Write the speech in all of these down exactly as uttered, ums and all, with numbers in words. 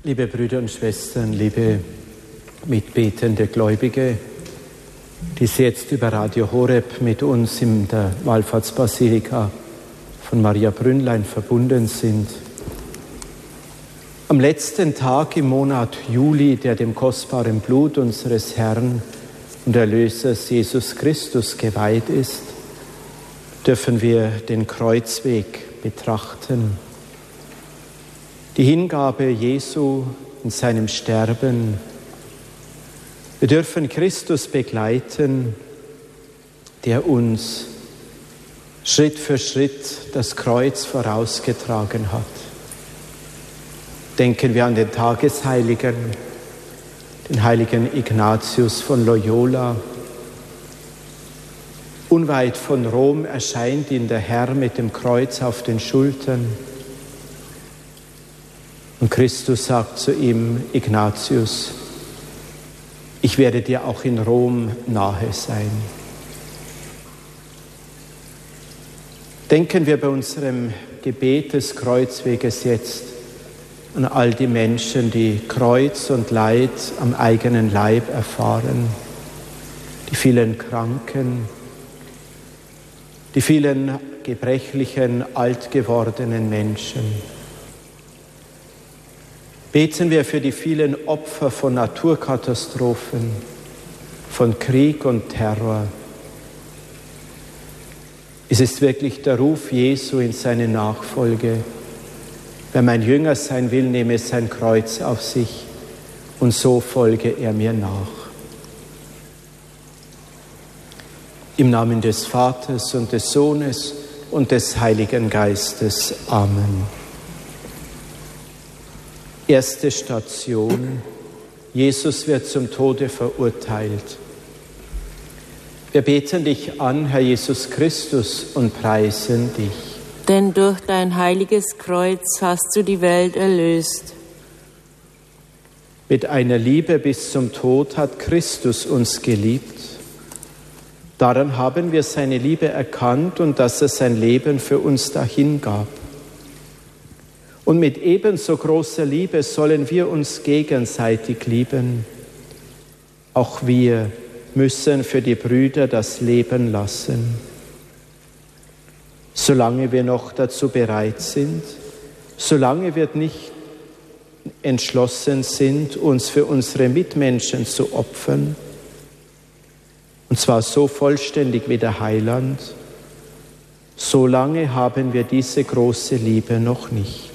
Liebe Brüder und Schwestern, liebe mitbetende Gläubige, die Sie jetzt über Radio Horeb mit uns in der Wallfahrtsbasilika von Maria Brünnlein verbunden sind. Am letzten Tag im Monat Juli, der dem kostbaren Blut unseres Herrn und Erlösers Jesus Christus geweiht ist, dürfen wir den Kreuzweg betrachten. Die Hingabe Jesu in seinem Sterben. Wir dürfen Christus begleiten, der uns Schritt für Schritt das Kreuz vorausgetragen hat. Denken wir an den Tagesheiligen, den heiligen Ignatius von Loyola. Unweit von Rom erscheint ihn der Herr mit dem Kreuz auf den Schultern. Und Christus sagt zu ihm, Ignatius, ich werde dir auch in Rom nahe sein. Denken wir bei unserem Gebet des Kreuzweges jetzt an all die Menschen, die Kreuz und Leid am eigenen Leib erfahren, die vielen Kranken, die vielen gebrechlichen, alt gewordenen Menschen. Beten wir für die vielen Opfer von Naturkatastrophen, von Krieg und Terror. Es ist wirklich der Ruf Jesu in seine Nachfolge. Wer mein Jünger sein will, nehme sein Kreuz auf sich und so folge er mir nach. Im Namen des Vaters und des Sohnes und des Heiligen Geistes. Amen. Erste Station. Jesus wird zum Tode verurteilt. Wir beten dich an, Herr Jesus Christus, und preisen dich. Denn durch dein heiliges Kreuz hast du die Welt erlöst. Mit einer Liebe bis zum Tod hat Christus uns geliebt. Daran haben wir seine Liebe erkannt und dass er sein Leben für uns dahingab. Und mit ebenso großer Liebe sollen wir uns gegenseitig lieben. Auch wir müssen für die Brüder das Leben lassen. Solange wir noch dazu bereit sind, solange wir nicht entschlossen sind, uns für unsere Mitmenschen zu opfern, und zwar so vollständig wie der Heiland, solange haben wir diese große Liebe noch nicht.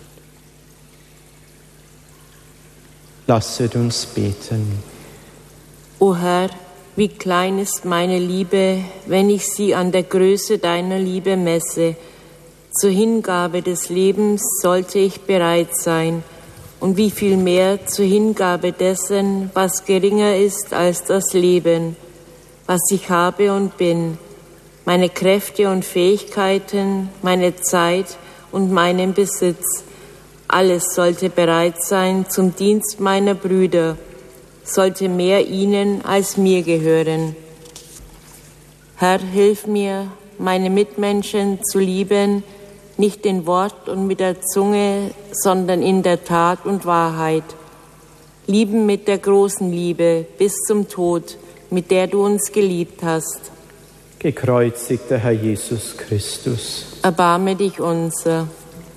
Lasset uns beten. O Herr, wie klein ist meine Liebe, wenn ich sie an der Größe deiner Liebe messe. Zur Hingabe des Lebens sollte ich bereit sein, und wie viel mehr zur Hingabe dessen, was geringer ist als das Leben, was ich habe und bin, meine Kräfte und Fähigkeiten, meine Zeit und meinen Besitz. Alles sollte bereit sein zum Dienst meiner Brüder, sollte mehr ihnen als mir gehören. Herr, hilf mir, meine Mitmenschen zu lieben, nicht in Wort und mit der Zunge, sondern in der Tat und Wahrheit. Lieben mit der großen Liebe bis zum Tod, mit der du uns geliebt hast. Gekreuzigter Herr Jesus Christus. Erbarme dich unser.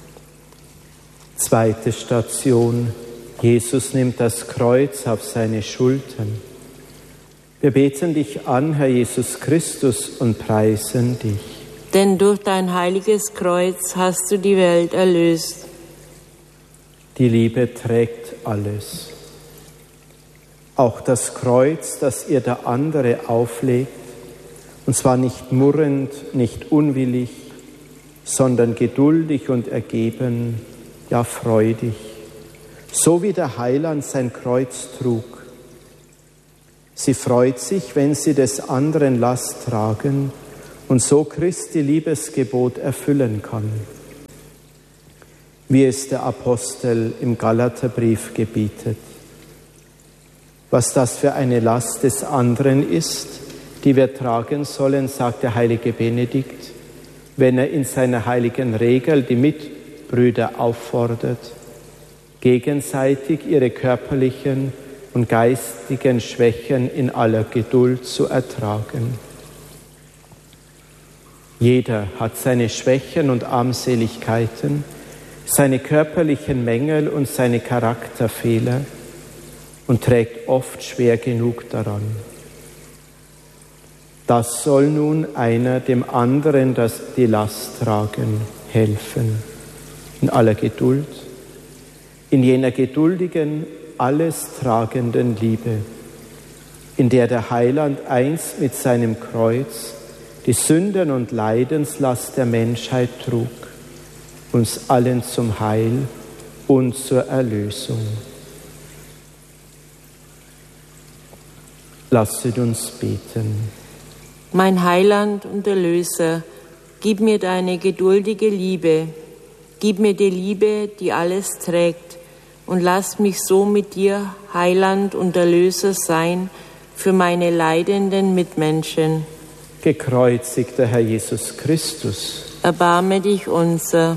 Zweite Station. Jesus nimmt das Kreuz auf seine Schultern. Wir beten dich an, Herr Jesus Christus, und preisen dich. Denn durch dein heiliges Kreuz hast du die Welt erlöst. Die Liebe trägt alles. Auch das Kreuz, das ihr der andere auflegt, und zwar nicht murrend, nicht unwillig, sondern geduldig und ergeben, ja freudig, so wie der Heiland sein Kreuz trug. Sie freut sich, wenn sie des anderen Last tragen und so Christi Liebesgebot erfüllen kann. Wie es der Apostel im Galaterbrief gebietet. Was das für eine Last des anderen ist, die wir tragen sollen, sagt der heilige Benedikt, wenn er in seiner heiligen Regel die Mitbrüder auffordert. gegenseitig ihre körperlichen und geistigen Schwächen in aller Geduld zu ertragen. Jeder hat seine Schwächen und Armseligkeiten, seine körperlichen Mängel und seine Charakterfehler und trägt oft schwer genug daran. Das soll nun einer dem anderen das die Last tragen, helfen, in aller Geduld, in jener geduldigen, alles tragenden Liebe, in der der Heiland einst mit seinem Kreuz die Sünden- und Leidenslast der Menschheit trug, uns allen zum Heil und zur Erlösung. Lasset uns beten. Mein Heiland und Erlöser, gib mir deine geduldige Liebe, gib mir die Liebe, die alles trägt, und lass mich so mit dir Heiland und Erlöser sein für meine leidenden Mitmenschen. Gekreuzigter Herr Jesus Christus, erbarme dich unser.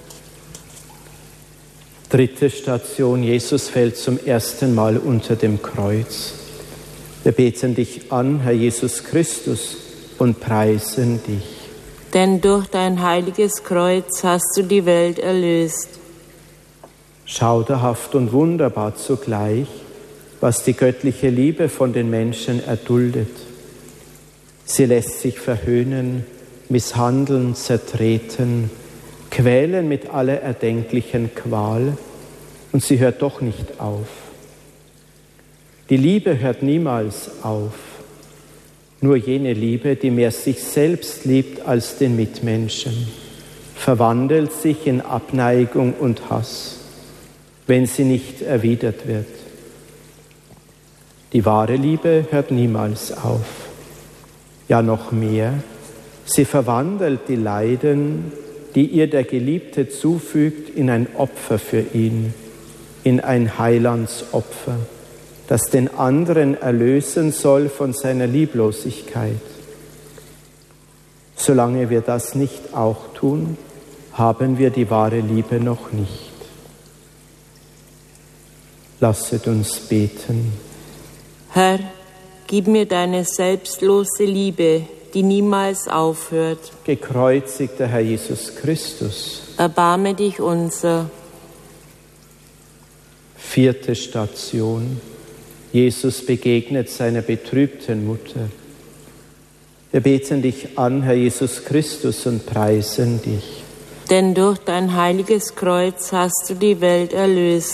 Dritte Station, Jesus fällt zum ersten Mal unter dem Kreuz. Wir beten dich an, Herr Jesus Christus, und preisen dich. Denn durch dein heiliges Kreuz hast du die Welt erlöst. Schauderhaft und wunderbar zugleich, was die göttliche Liebe von den Menschen erduldet. Sie lässt sich verhöhnen, misshandeln, zertreten, quälen mit aller erdenklichen Qual, und sie hört doch nicht auf. Die Liebe hört niemals auf. Nur jene Liebe, die mehr sich selbst liebt als den Mitmenschen, verwandelt sich in Abneigung und Hass, wenn sie nicht erwidert wird. Die wahre Liebe hört niemals auf. Ja, noch mehr, sie verwandelt die Leiden, die ihr der Geliebte zufügt, in ein Opfer für ihn, in ein Heilandsopfer, das den anderen erlösen soll von seiner Lieblosigkeit. Solange wir das nicht auch tun, haben wir die wahre Liebe noch nicht. Lasset uns beten. Herr, gib mir deine selbstlose Liebe, die niemals aufhört. Gekreuzigter Herr Jesus Christus, erbarme dich unser. Vierte Station. Jesus begegnet seiner betrübten Mutter. Wir beten dich an, Herr Jesus Christus, und preisen dich. Denn durch dein heiliges Kreuz hast du die Welt erlöst.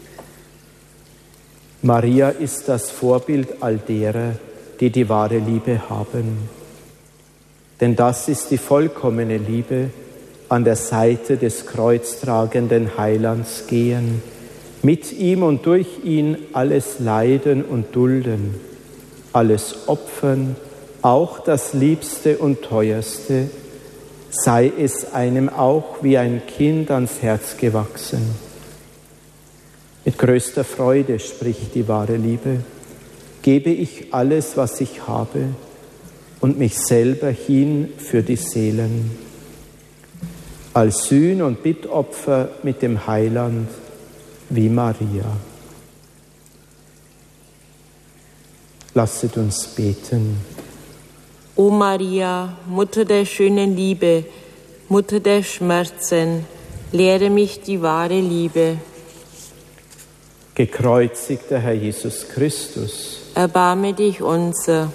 Maria ist das Vorbild all derer, die die wahre Liebe haben. Denn das ist die vollkommene Liebe, an der Seite des kreuztragenden Heilands gehen, mit ihm und durch ihn alles leiden und dulden, alles opfern, auch das Liebste und Teuerste, sei es einem auch wie ein Kind ans Herz gewachsen. Mit größter Freude spricht die wahre Liebe, gebe ich alles, was ich habe, und mich selber hin für die Seelen. Als Sühn- und Bittopfer mit dem Heiland, wie Maria. Lasset uns beten. O Maria, Mutter der schönen Liebe, Mutter der Schmerzen, lehre mich die wahre Liebe. Gekreuzigter Herr Jesus Christus, erbarme dich unser.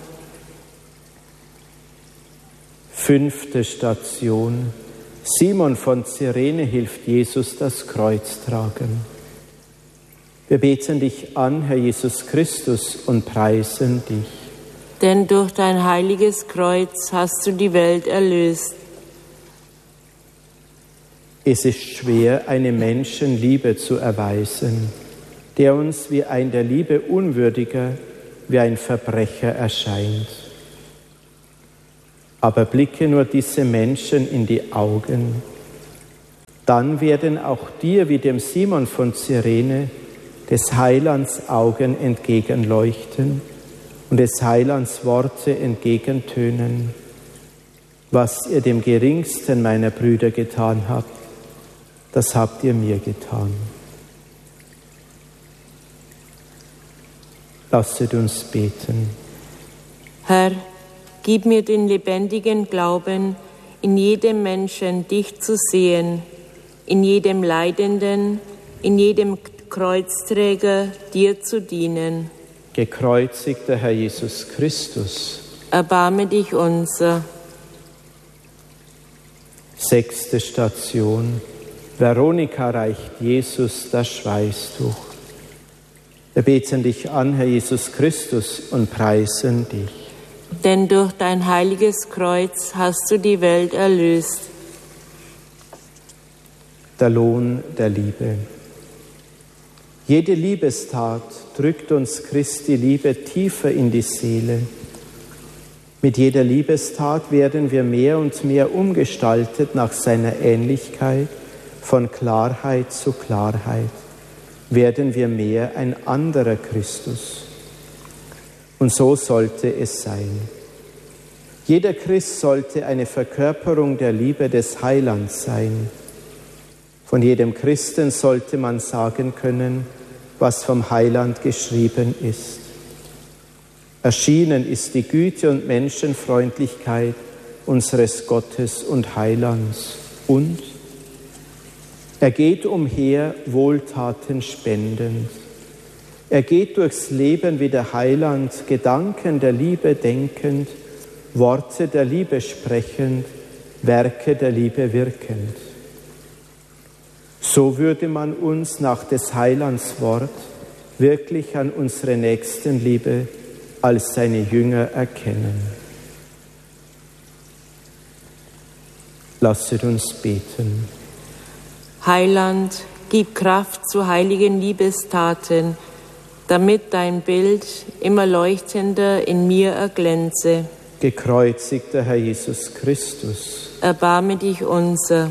Fünfte Station. Simon von Cyrene hilft Jesus das Kreuz tragen. Wir beten dich an, Herr Jesus Christus, und preisen dich. Denn durch dein heiliges Kreuz hast du die Welt erlöst. Es ist schwer, eine Menschenliebe zu erweisen, der uns wie ein der Liebe Unwürdiger, wie ein Verbrecher erscheint. Aber blicke nur diese Menschen in die Augen, dann werden auch dir wie dem Simon von Cyrene des Heilands Augen entgegenleuchten und des Heilands Worte entgegentönen. Was ihr dem geringsten meiner Brüder getan habt, das habt ihr mir getan. Lasset uns beten. Herr, gib mir den lebendigen Glauben, in jedem Menschen dich zu sehen, in jedem Leidenden, in jedem Kreuzträger dir zu dienen. Gekreuzigter Herr Jesus Christus, erbarme dich unser. Sechste Station. Veronika reicht Jesus das Schweißtuch. Wir beten dich an, Herr Jesus Christus, und preisen dich. Denn durch dein heiliges Kreuz hast du die Welt erlöst. Der Lohn der Liebe. Jede Liebestat drückt uns Christi Liebe tiefer in die Seele. Mit jeder Liebestat werden wir mehr und mehr umgestaltet nach seiner Ähnlichkeit, von Klarheit zu Klarheit. Werden wir mehr ein anderer Christus. Und so sollte es sein. Jeder Christ sollte eine Verkörperung der Liebe des Heilands sein. Von jedem Christen sollte man sagen können, was vom Heiland geschrieben ist. Erschienen ist die Güte und Menschenfreundlichkeit unseres Gottes und Heilands. Und er geht umher, Wohltaten spendend. Er geht durchs Leben wie der Heiland, Gedanken der Liebe denkend, Worte der Liebe sprechend, Werke der Liebe wirkend. So würde man uns nach des Heilands Wort wirklich an unsere Nächstenliebe als seine Jünger erkennen. Lasset uns beten. Heiland, gib Kraft zu heiligen Liebestaten, damit dein Bild immer leuchtender in mir erglänze. Gekreuzigter Herr Jesus Christus, erbarme dich unser.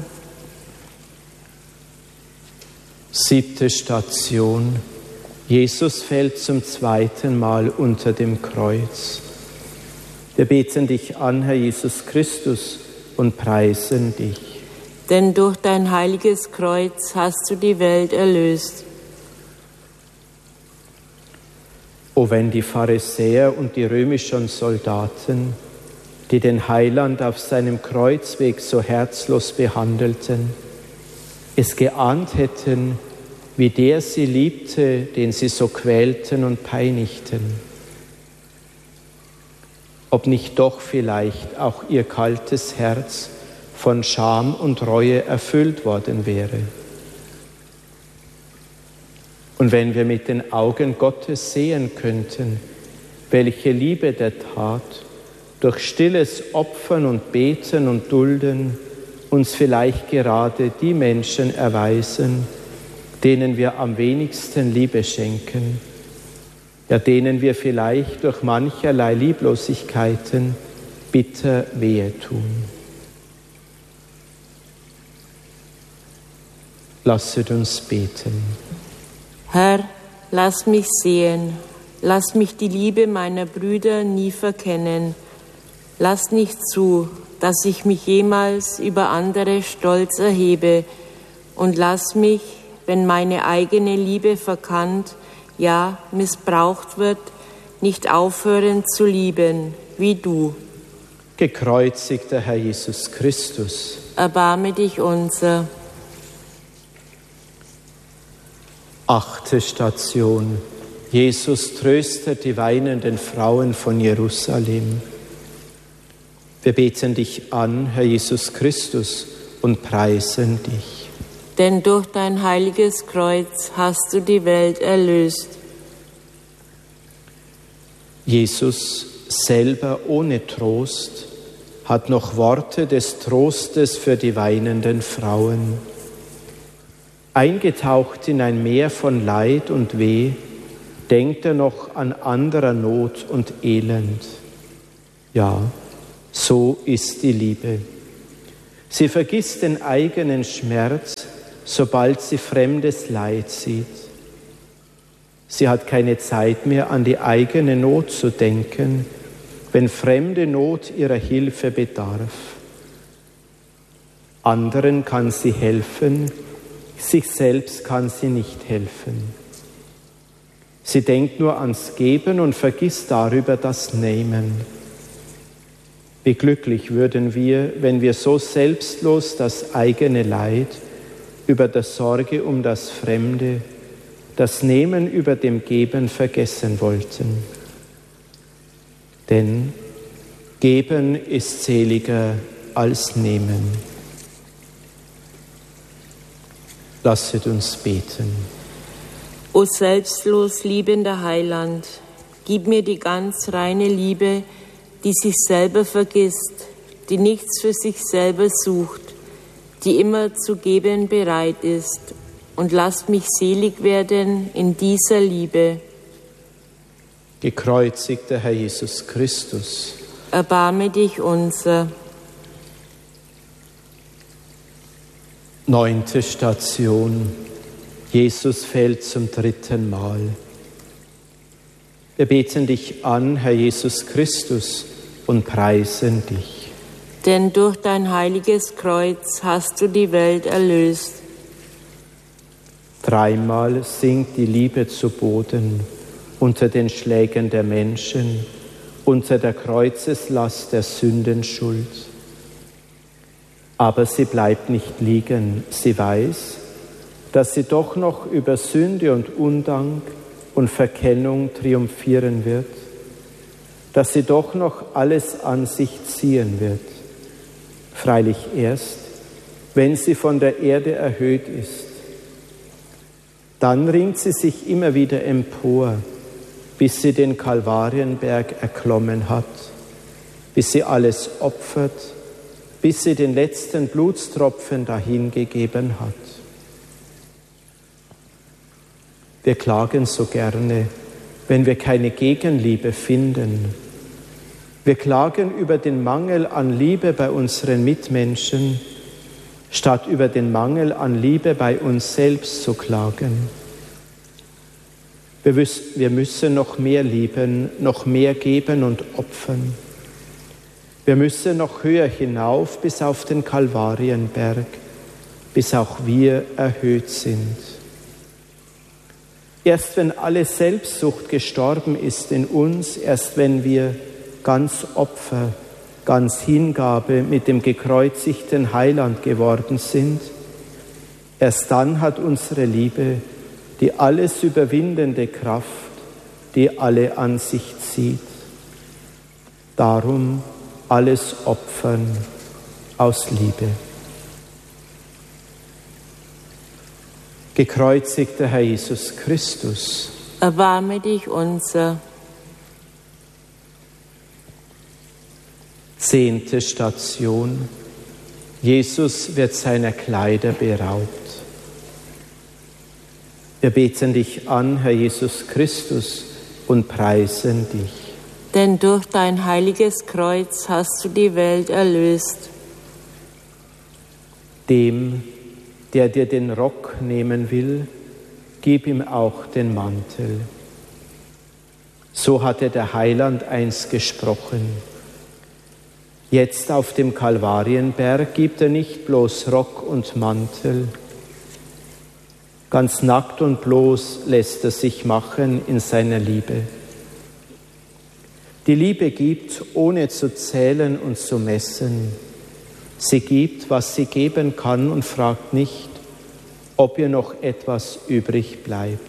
Siebte Station. Jesus fällt zum zweiten Mal unter dem Kreuz. Wir beten dich an, Herr Jesus Christus, und preisen dich. Denn durch dein heiliges Kreuz hast du die Welt erlöst. O wenn die Pharisäer und die römischen Soldaten, die den Heiland auf seinem Kreuzweg so herzlos behandelten, es geahnt hätten, wie der sie liebte, den sie so quälten und peinigten. Ob nicht doch vielleicht auch ihr kaltes Herz von Scham und Reue erfüllt worden wäre. Und wenn wir mit den Augen Gottes sehen könnten, welche Liebe der Tat durch stilles Opfern und Beten und Dulden uns vielleicht gerade die Menschen erweisen, denen wir am wenigsten Liebe schenken, ja denen wir vielleicht durch mancherlei Lieblosigkeiten bitter wehe tun. Lasset uns beten. Herr, lass mich sehen, lass mich die Liebe meiner Brüder nie verkennen. Lass nicht zu, dass ich mich jemals über andere stolz erhebe, und lass mich, wenn meine eigene Liebe verkannt, ja missbraucht wird, nicht aufhören zu lieben, wie du. Gekreuzigter Herr Jesus Christus, erbarme dich unser. Achte Station. Jesus tröstet die weinenden Frauen von Jerusalem. Wir beten dich an, Herr Jesus Christus, und preisen dich. Denn durch dein heiliges Kreuz hast du die Welt erlöst. Jesus, selber ohne Trost, hat noch Worte des Trostes für die weinenden Frauen. Eingetaucht in ein Meer von Leid und Weh, denkt er noch an anderer Not und Elend. Ja, so ist die Liebe. Sie vergisst den eigenen Schmerz, sobald sie fremdes Leid sieht. Sie hat keine Zeit mehr, an die eigene Not zu denken, wenn fremde Not ihrer Hilfe bedarf. Anderen kann sie helfen, sich selbst kann sie nicht helfen. Sie denkt nur ans Geben und vergisst darüber das Nehmen. Wie glücklich würden wir, wenn wir so selbstlos das eigene Leid über der Sorge um das Fremde, das Nehmen über dem Geben vergessen wollten. Denn Geben ist seliger als Nehmen. Lasset uns beten. O selbstlos liebender Heiland, gib mir die ganz reine Liebe, die sich selber vergisst, die nichts für sich selber sucht, die immer zu geben bereit ist, und lass mich selig werden in dieser Liebe. Gekreuzigter Herr Jesus Christus, erbarme dich unser. Neunte Station. Jesus fällt zum dritten Mal. Wir beten dich an, Herr Jesus Christus, und preisen dich. Denn durch dein heiliges Kreuz hast du die Welt erlöst. Dreimal sinkt die Liebe zu Boden unter den Schlägen der Menschen, unter der Kreuzeslast der Sündenschuld. Aber sie bleibt nicht liegen. Sie weiß, dass sie doch noch über Sünde und Undank und Verkennung triumphieren wird, dass sie doch noch alles an sich ziehen wird. Freilich erst, wenn sie von der Erde erhöht ist. Dann ringt sie sich immer wieder empor, bis sie den Kalvarienberg erklommen hat, bis sie alles opfert, bis sie den letzten Blutstropfen dahingegeben hat. Wir klagen so gerne, wenn wir keine Gegenliebe finden. Wir klagen über den Mangel an Liebe bei unseren Mitmenschen, statt über den Mangel an Liebe bei uns selbst zu klagen. Wir, wir müssen noch mehr lieben, noch mehr geben und opfern. Wir müssen noch höher hinauf bis auf den Kalvarienberg, bis auch wir erhöht sind. Erst wenn alle Selbstsucht gestorben ist in uns, erst wenn wir ganz Opfer, ganz Hingabe mit dem gekreuzigten Heiland geworden sind, erst dann hat unsere Liebe die alles überwindende Kraft, die alle an sich zieht. Darum alles opfern aus Liebe. Gekreuzigter Herr Jesus Christus, erbarme dich unser. Zehnte Station. Jesus wird seiner Kleider beraubt. Wir beten dich an, Herr Jesus Christus, und preisen dich. Denn durch dein heiliges Kreuz hast du die Welt erlöst. Dem, der dir den Rock nehmen will, gib ihm auch den Mantel. So hatte der Heiland einst gesprochen. Jetzt auf dem Kalvarienberg gibt er nicht bloß Rock und Mantel. Ganz nackt und bloß lässt er sich machen in seiner Liebe. Die Liebe gibt, ohne zu zählen und zu messen. Sie gibt, was sie geben kann und fragt nicht, ob ihr noch etwas übrig bleibt.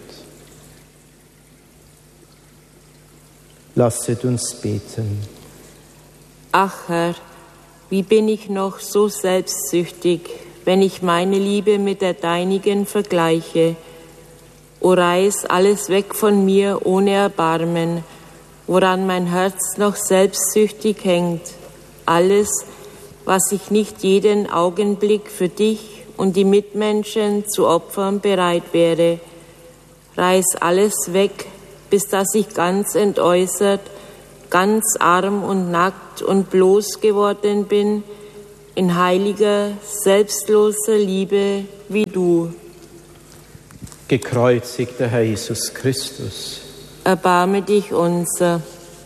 Lasset uns beten. Ach Herr, wie bin ich noch so selbstsüchtig, wenn ich meine Liebe mit der deinigen vergleiche. O reiß alles weg von mir ohne Erbarmen, woran mein Herz noch selbstsüchtig hängt. Alles, was ich nicht jeden Augenblick für dich und die Mitmenschen zu opfern bereit wäre. Reiß alles weg, bis dass ich ganz entäußert, ganz arm und nackt und bloß geworden bin, in heiliger, selbstloser Liebe wie du. Gekreuzigter Herr Jesus Christus, erbarme dich unser.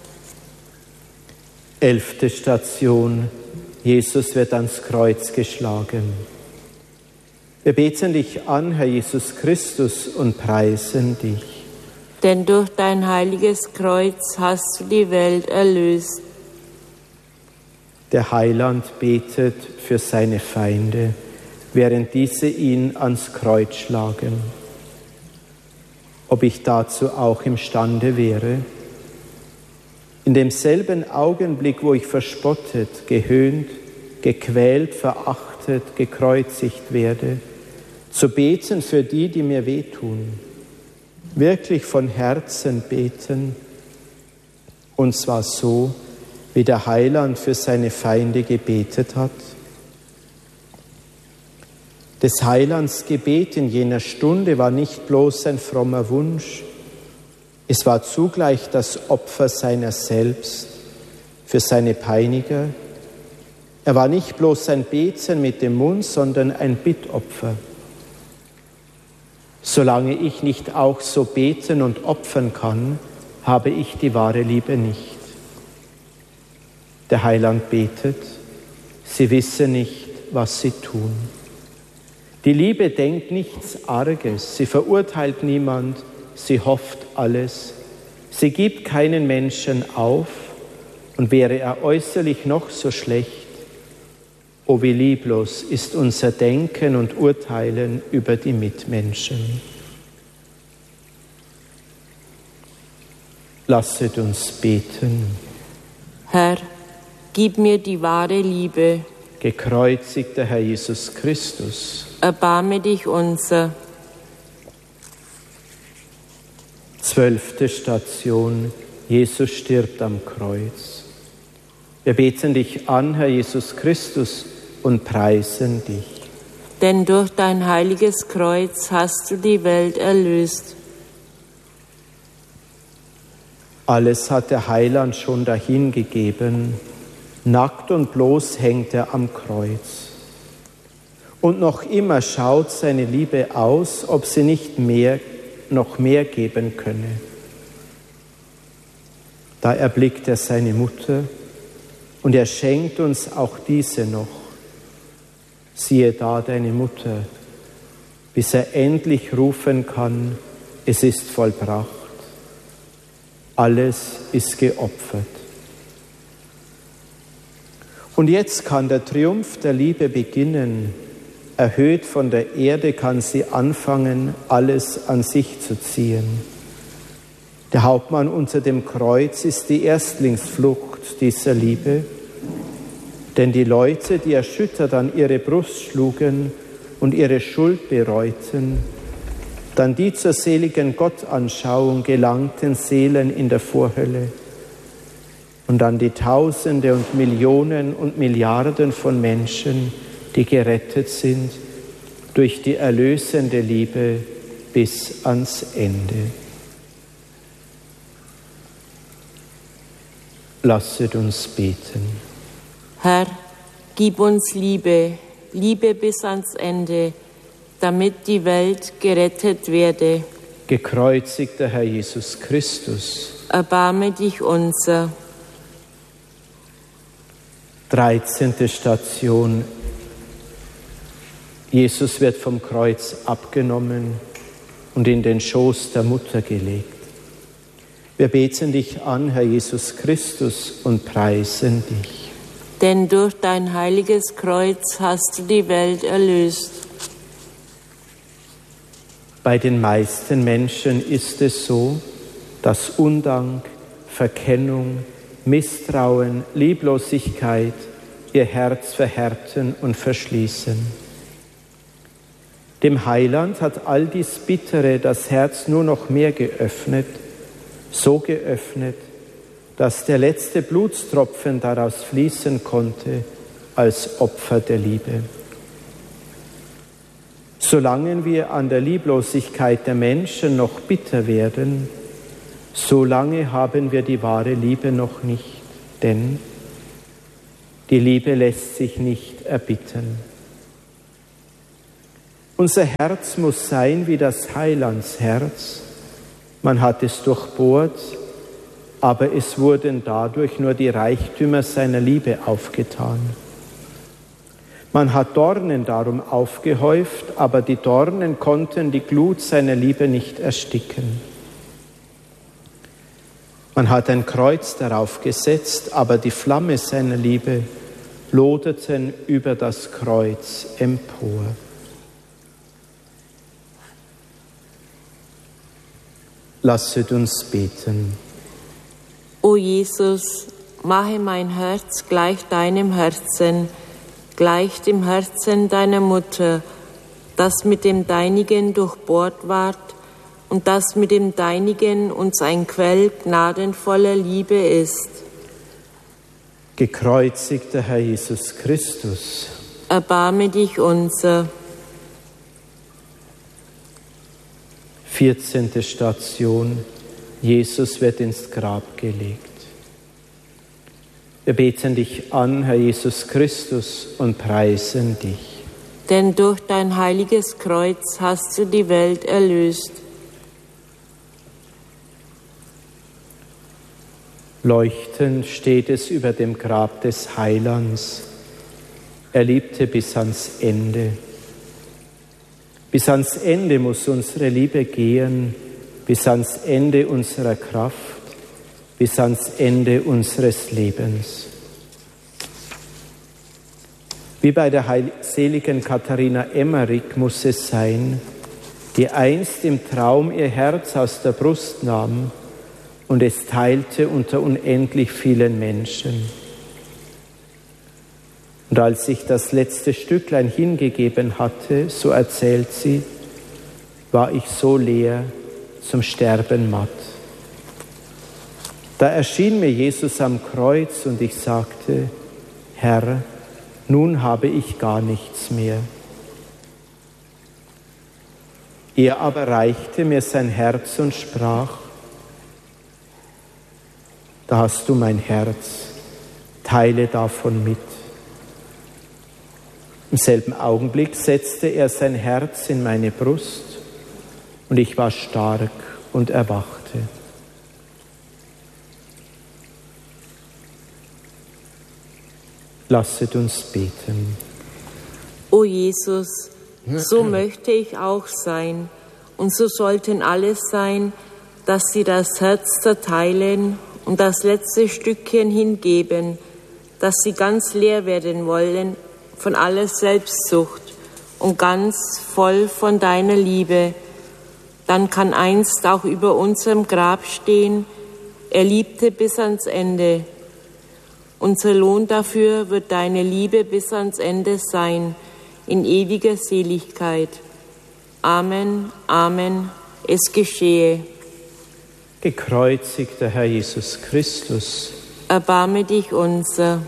Elfte Station. Jesus wird ans Kreuz geschlagen. Wir beten dich an, Herr Jesus Christus, und preisen dich. Denn durch dein heiliges Kreuz hast du die Welt erlöst. Der Heiland betet für seine Feinde, während diese ihn ans Kreuz schlagen. Ob ich dazu auch imstande wäre? In demselben Augenblick, wo ich verspottet, gehöhnt, gequält, verachtet, gekreuzigt werde, zu beten für die, die mir wehtun, wirklich von Herzen beten, und zwar so, wie der Heiland für seine Feinde gebetet hat. Des Heilands Gebet in jener Stunde war nicht bloß ein frommer Wunsch, es war zugleich das Opfer seiner selbst für seine Peiniger. Er war nicht bloß ein Beten mit dem Mund, sondern ein Bittopfer. Solange ich nicht auch so beten und opfern kann, habe ich die wahre Liebe nicht. Der Heiland betet, sie wissen nicht, was sie tun. Die Liebe denkt nichts Arges, sie verurteilt niemand, sie hofft alles. Sie gibt keinen Menschen auf, und wäre er äußerlich noch so schlecht, o wie lieblos ist unser Denken und Urteilen über die Mitmenschen. Lasset uns beten. Herr, gib mir die wahre Liebe. Gekreuzigter Herr Jesus Christus, erbarme dich unser. Zwölfte Station, Jesus stirbt am Kreuz. Wir beten dich an, Herr Jesus Christus, und preisen dich. Denn durch dein heiliges Kreuz hast du die Welt erlöst. Alles hat der Heiland schon dahingegeben, nackt und bloß hängt er am Kreuz. Und noch immer schaut seine Liebe aus, ob sie nicht mehr, noch mehr geben könne. Da erblickt er seine Mutter und er schenkt uns auch diese noch. Siehe da deine Mutter, bis er endlich rufen kann, es ist vollbracht. Alles ist geopfert. Und jetzt kann der Triumph der Liebe beginnen. Erhöht von der Erde kann sie anfangen, alles an sich zu ziehen. Der Hauptmann unter dem Kreuz ist die Erstlingsflucht dieser Liebe. Denn die Leute, die erschüttert an ihre Brust schlugen und ihre Schuld bereuten, dann die zur seligen Gottanschauung gelangten Seelen in der Vorhölle, und dann die Tausende und Millionen und Milliarden von Menschen, die gerettet sind durch die erlösende Liebe bis ans Ende. Lasset uns beten. Herr, gib uns Liebe, Liebe bis ans Ende, damit die Welt gerettet werde. Gekreuzigter Herr Jesus Christus, erbarme dich unser. dreizehnte Station. Jesus wird vom Kreuz abgenommen und in den Schoß der Mutter gelegt. Wir beten dich an, Herr Jesus Christus, und preisen dich. Denn durch dein heiliges Kreuz hast du die Welt erlöst. Bei den meisten Menschen ist es so, dass Undank, Verkennung, Misstrauen, Lieblosigkeit ihr Herz verhärten und verschließen. Dem Heiland hat all dies Bittere das Herz nur noch mehr geöffnet, so geöffnet, dass der letzte Blutstropfen daraus fließen konnte als Opfer der Liebe. Solange wir an der Lieblosigkeit der Menschen noch bitter werden, solange haben wir die wahre Liebe noch nicht, denn die Liebe lässt sich nicht erbitten. Unser Herz muss sein wie das Heilandsherz. Man hat es durchbohrt, aber es wurden dadurch nur die Reichtümer seiner Liebe aufgetan. Man hat Dornen darum aufgehäuft, aber die Dornen konnten die Glut seiner Liebe nicht ersticken. Man hat ein Kreuz darauf gesetzt, aber die Flamme seiner Liebe loderte über das Kreuz empor. Lasset uns beten. O Jesus, mache mein Herz gleich deinem Herzen, gleich dem Herzen deiner Mutter, das mit dem Deinigen durchbohrt ward und das mit dem Deinigen uns ein Quell gnadenvoller Liebe ist. Gekreuzigter Herr Jesus Christus, erbarme dich unser. vierzehnte Station. Jesus wird ins Grab gelegt. Wir beten dich an, Herr Jesus Christus, und preisen dich. Denn durch dein heiliges Kreuz hast du die Welt erlöst. Leuchtend steht es über dem Grab des Heilands. Er liebte bis ans Ende. Bis ans Ende muss unsere Liebe gehen, bis ans Ende unserer Kraft, bis ans Ende unseres Lebens. Wie bei der seligen Katharina Emmerich muss es sein, die einst im Traum ihr Herz aus der Brust nahm und es teilte unter unendlich vielen Menschen. Und als ich das letzte Stücklein hingegeben hatte, so erzählt sie, war ich so leer, zum Sterben matt. Da erschien mir Jesus am Kreuz und ich sagte, Herr, nun habe ich gar nichts mehr. Er aber reichte mir sein Herz und sprach, da hast du mein Herz, teile davon mit. Im selben Augenblick setzte er sein Herz in meine Brust und ich war stark und erwachte. Lasset uns beten. O Jesus, so möchte ich auch sein, und so sollten alle sein, dass sie das Herz zerteilen und das letzte Stückchen hingeben, dass sie ganz leer werden wollen von aller Selbstsucht und ganz voll von deiner Liebe. Dann kann einst auch über unserem Grab stehen, er liebte bis ans Ende. Unser Lohn dafür wird deine Liebe bis ans Ende sein, in ewiger Seligkeit. Amen, Amen, es geschehe. Gekreuzigter Herr Jesus Christus, erbarme dich unser.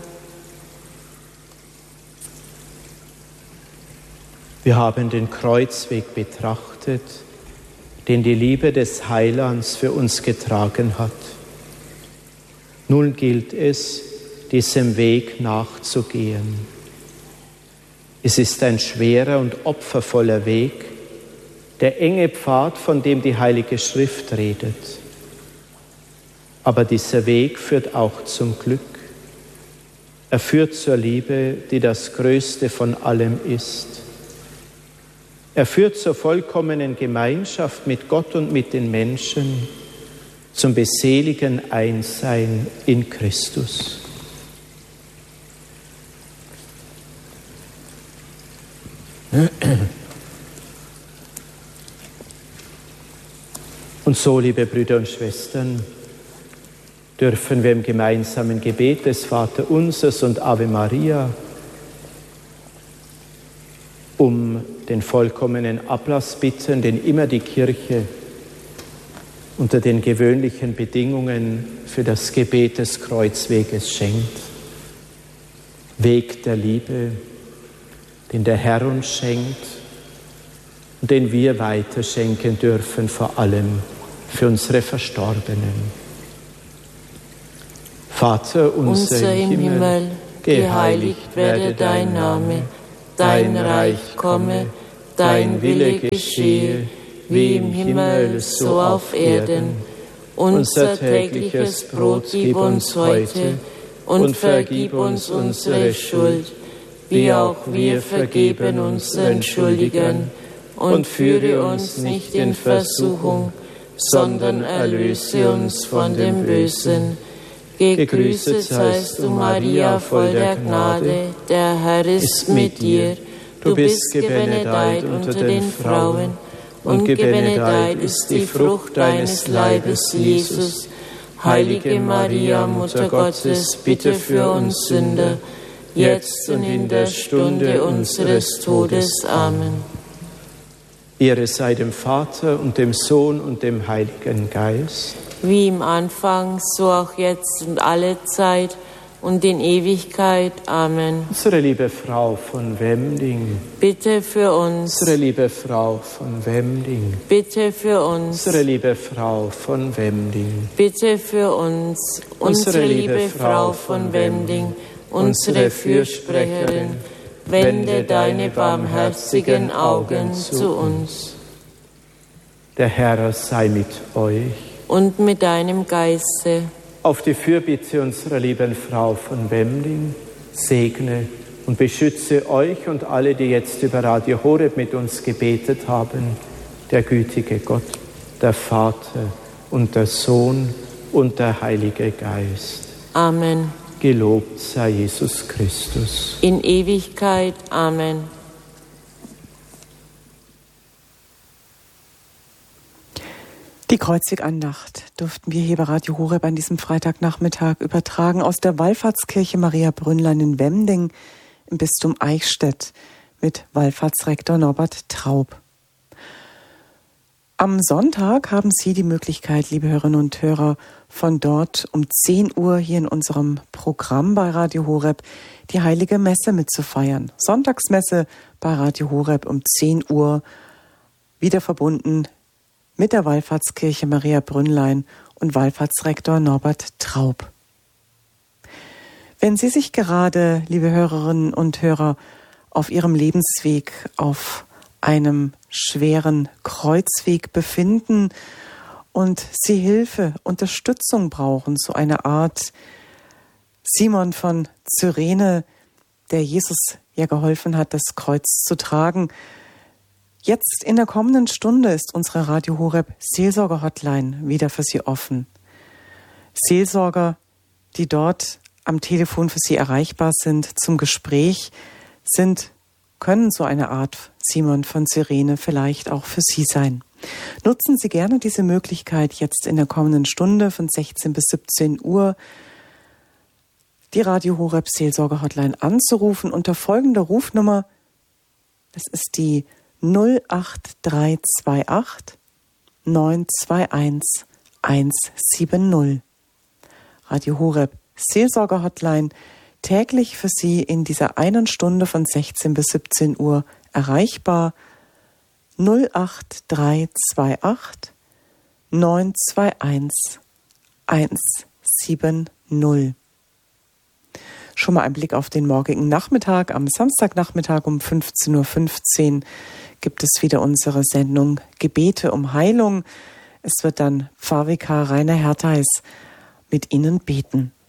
Wir haben den Kreuzweg betrachtet, den die Liebe des Heilands für uns getragen hat. Nun gilt es, diesem Weg nachzugehen. Es ist ein schwerer und opfervoller Weg, der enge Pfad, von dem die Heilige Schrift redet. Aber dieser Weg führt auch zum Glück. Er führt zur Liebe, die das Größte von allem ist. Er führt zur vollkommenen Gemeinschaft mit Gott und mit den Menschen, zum beseligen Einssein in Christus. Und so, liebe Brüder und Schwestern, dürfen wir im gemeinsamen Gebet des Vaterunsers und Ave Maria um den vollkommenen Ablass bitten, den immer die Kirche unter den gewöhnlichen Bedingungen für das Gebet des Kreuzweges schenkt. Weg der Liebe, den der Herr uns schenkt und den wir weiter schenken dürfen, vor allem für unsere Verstorbenen. Vater unser, unser im Himmel, Himmel, geheiligt werde dein Name, dein Reich komme, dein Wille geschehe, wie im Himmel, so auf Erden. Unser tägliches Brot gib uns heute und vergib uns unsere Schuld, wie auch wir vergeben unseren Schuldigern. Und führe uns nicht in Versuchung, sondern erlöse uns von dem Bösen. Gegrüßet seist du, Maria, voll der Gnade, der Herr ist mit dir. Du bist gebenedeit unter den Frauen, und gebenedeit ist die Frucht deines Leibes, Jesus. Heilige Maria, Mutter Gottes, bitte für uns Sünder, jetzt und in der Stunde unseres Todes. Amen. Ehre sei dem Vater und dem Sohn und dem Heiligen Geist. Wie im Anfang, so auch jetzt und alle Zeit und in Ewigkeit. Amen. Unsere liebe Frau von Wemding, bitte für uns. Unsere liebe Frau von Wemding, bitte für uns. Unsere liebe Frau von Wemding, bitte für uns. Unsere liebe Frau von Wemding, unsere Fürsprecherin, wende deine barmherzigen Augen zu uns. Der Herr sei mit euch. Und mit deinem Geiste. Auf die Fürbitte unserer lieben Frau von Wemding segne und beschütze euch und alle, die jetzt über Radio Horeb mit uns gebetet haben, der gütige Gott, der Vater und der Sohn und der Heilige Geist. Amen. Gelobt sei Jesus Christus. In Ewigkeit. Amen. Die Kreuzigandacht durften wir hier bei Radio Horeb an diesem Freitagnachmittag übertragen aus der Wallfahrtskirche Maria Brünnlein in Wemding im Bistum Eichstätt mit Wallfahrtsrektor Norbert Traub. Am Sonntag haben Sie die Möglichkeit, liebe Hörerinnen und Hörer, von dort um zehn Uhr hier in unserem Programm bei Radio Horeb die Heilige Messe mitzufeiern. Sonntagsmesse bei Radio Horeb um zehn Uhr, wieder verbunden mit der Wallfahrtskirche Maria Brünnlein und Wallfahrtsrektor Norbert Traub. Wenn Sie sich gerade, liebe Hörerinnen und Hörer, auf Ihrem Lebensweg auf einem schweren Kreuzweg befinden und Sie Hilfe, Unterstützung brauchen, so eine Art Simon von Cyrene, der Jesus ja geholfen hat, das Kreuz zu tragen. Jetzt in der kommenden Stunde ist unsere Radio Horeb Seelsorger-Hotline wieder für Sie offen. Seelsorger, die dort am Telefon für Sie erreichbar sind zum Gespräch, sind, können so eine Art Simon von Cyrene vielleicht auch für Sie sein. Nutzen Sie gerne diese Möglichkeit, jetzt in der kommenden Stunde von sechzehn bis siebzehn Uhr die Radio Horeb Seelsorger-Hotline anzurufen unter folgender Rufnummer. Das ist die null acht drei zwei acht neun zwei eins eins sieben null. Radio Horeb Seelsorger-Hotline, täglich für Sie in dieser einen Stunde von sechzehn bis siebzehn Uhr erreichbar. null acht drei zwei acht neun zwei eins eins sieben null. Schon mal ein Blick auf den morgigen Nachmittag. Am Samstagnachmittag um fünfzehn Uhr fünfzehn gibt es wieder unsere Sendung Gebete um Heilung. Es wird dann Pfarrvikar Rainer Hertheis mit Ihnen beten.